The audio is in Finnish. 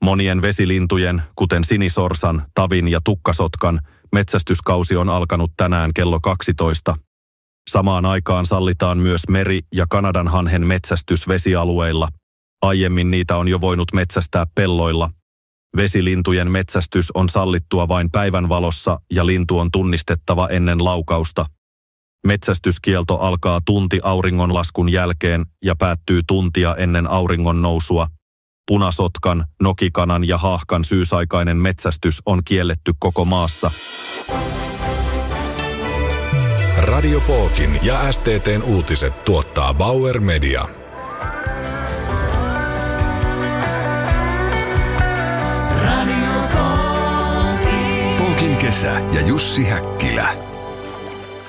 Monien vesilintujen, kuten sinisorsan, tavin ja tukkasotkan, metsästyskausi on alkanut tänään kello 12. Samaan aikaan sallitaan myös meri- ja kanadanhanhen metsästys vesialueilla. Aiemmin niitä on jo voinut metsästää pelloilla. Vesilintujen metsästys on sallittua vain päivänvalossa ja lintu on tunnistettava ennen laukausta. Metsästyskielto alkaa tunti auringonlaskun jälkeen ja päättyy tuntia ennen auringon nousua. Punasotkan, nokikanan ja haahkan syysaikainen metsästys on kielletty koko maassa. Radio Pookin ja STT:n uutiset tuottaa Bauer Media. Radio Pookin kesä ja Jussi Häkkilä.